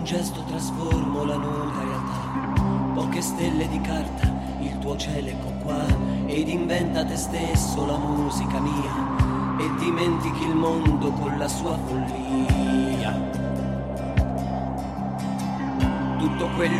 un gesto trasformo la nuda realtà. Poche stelle di carta, il tuo cielo ecco qua. Ed inventa te stesso la musica mia. E dimentichi il mondo con la sua follia. Tutto quello